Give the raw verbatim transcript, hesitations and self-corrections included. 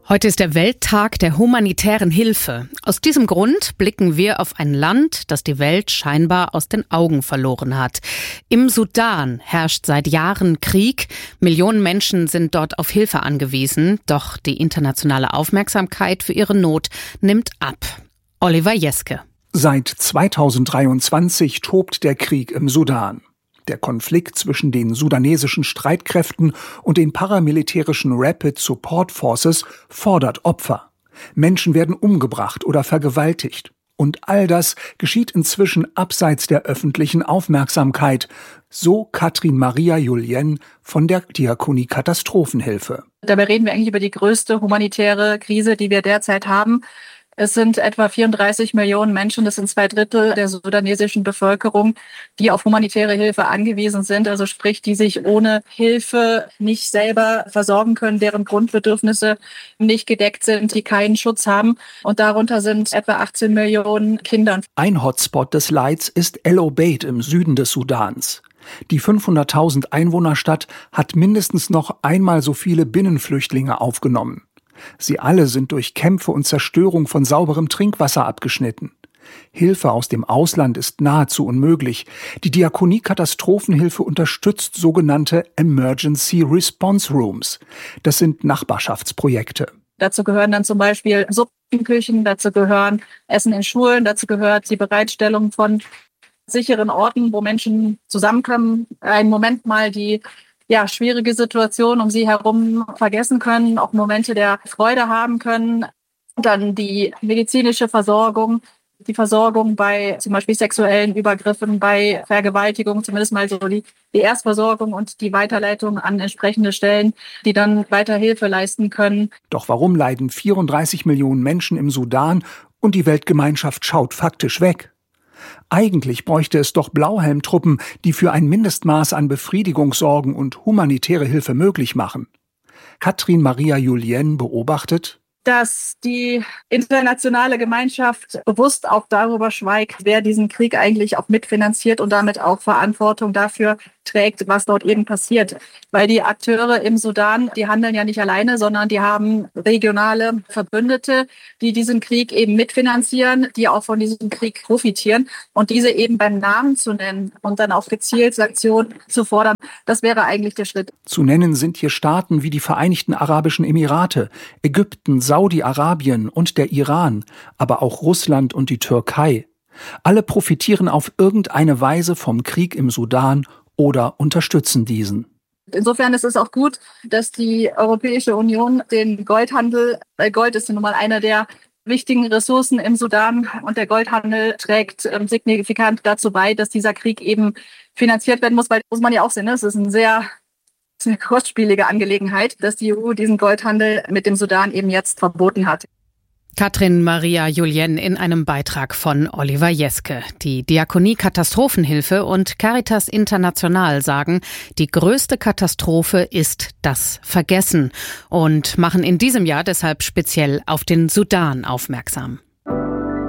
Heute ist der Welttag der humanitären Hilfe. Aus diesem Grund blicken wir auf ein Land, das die Welt scheinbar aus den Augen verloren hat. Im Sudan herrscht seit Jahren Krieg. Millionen Menschen sind dort auf Hilfe angewiesen. Doch die internationale Aufmerksamkeit für ihre Not nimmt ab. Oliver Jeske. Seit zweitausenddreiundzwanzig tobt der Krieg im Sudan. Der Konflikt zwischen den sudanesischen Streitkräften und den paramilitärischen Rapid Support Forces fordert Opfer. Menschen werden umgebracht oder vergewaltigt. Und all das geschieht inzwischen abseits der öffentlichen Aufmerksamkeit, so Katrin Maria Julien von der Diakonie Katastrophenhilfe. Dabei reden wir eigentlich über die größte humanitäre Krise, die wir derzeit haben. Es sind etwa vierunddreißig Millionen Menschen, das sind zwei Drittel der sudanesischen Bevölkerung, die auf humanitäre Hilfe angewiesen sind, also sprich, die sich ohne Hilfe nicht selber versorgen können, deren Grundbedürfnisse nicht gedeckt sind, die keinen Schutz haben. Und darunter sind etwa achtzehn Millionen Kinder. Ein Hotspot des Leids ist El Obeid im Süden des Sudans. Die fünfhunderttausend Einwohnerstadt hat mindestens noch einmal so viele Binnenflüchtlinge aufgenommen. Sie alle sind durch Kämpfe und Zerstörung von sauberem Trinkwasser abgeschnitten. Hilfe aus dem Ausland ist nahezu unmöglich. Die Diakonie Katastrophenhilfe unterstützt sogenannte Emergency Response Rooms. Das sind Nachbarschaftsprojekte. Dazu gehören dann zum Beispiel Suppenküchen, dazu gehören Essen in Schulen, dazu gehört die Bereitstellung von sicheren Orten, wo Menschen zusammenkommen, einen Moment mal die ja, schwierige Situation um sie herum vergessen können, auch Momente der Freude haben können. Dann die medizinische Versorgung, die Versorgung bei zum Beispiel sexuellen Übergriffen, bei Vergewaltigung, zumindest mal so die, die Erstversorgung und die Weiterleitung an entsprechende Stellen, die dann weiter Hilfe leisten können. Doch warum leiden vierunddreißig Millionen Menschen im Sudan und die Weltgemeinschaft schaut faktisch weg? Eigentlich bräuchte es doch Blauhelmtruppen, die für ein Mindestmaß an Befriedigung sorgen und humanitäre Hilfe möglich machen. Katrin Maria Julien beobachtet, dass die internationale Gemeinschaft bewusst auch darüber schweigt, wer diesen Krieg eigentlich auch mitfinanziert und damit auch Verantwortung dafür trägt, was dort eben passiert. Weil die Akteure im Sudan, die handeln ja nicht alleine, sondern die haben regionale Verbündete, die diesen Krieg eben mitfinanzieren, die auch von diesem Krieg profitieren. Und diese eben beim Namen zu nennen und dann auch gezielt Sanktionen zu fordern, das wäre eigentlich der Schritt. Zu nennen sind hier Staaten wie die Vereinigten Arabischen Emirate, Ägypten, Saudi-Arabien und der Iran, aber auch Russland und die Türkei. Alle profitieren auf irgendeine Weise vom Krieg im Sudan oder unterstützen diesen. Insofern ist es auch gut, dass die Europäische Union den Goldhandel, weil Gold ist nun mal einer der wichtigen Ressourcen im Sudan und der Goldhandel trägt ähm, signifikant dazu bei, dass dieser Krieg eben finanziert werden muss, weil muss man ja auch sehen, ne? Es ist ein sehr eine kostspielige Angelegenheit, dass die E U diesen Goldhandel mit dem Sudan eben jetzt verboten hat. Katrin Maria Julien in einem Beitrag von Oliver Jeske. Die Diakonie Katastrophenhilfe und Caritas International sagen, die größte Katastrophe ist das Vergessen und machen in diesem Jahr deshalb speziell auf den Sudan aufmerksam.